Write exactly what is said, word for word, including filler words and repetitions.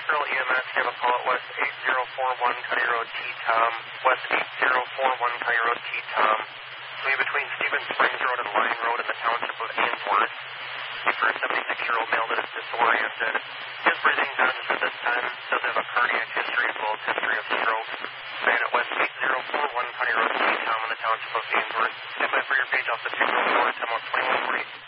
Earl E M S, you have a call at West eight zero four one County Road T-Tom. West eight zero four one County Road T-Tom. So you're between Stevens Springs Road and Line Road in the township of Ainsworth. For a seventy-six-year-old male that is disoriented. His breathing's on for this time. Does have a cardiac history as well as history of stroke. Man at West eight zero four one County Road T-Tom in the township of Ainsworth. Stand by for your page off the two oh four, time out twenty-one forty.